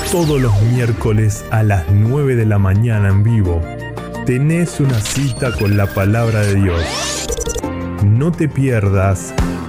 Todos los miércoles a las 9 de la mañana en vivo, tenés una cita con la palabra de Dios. No te pierdas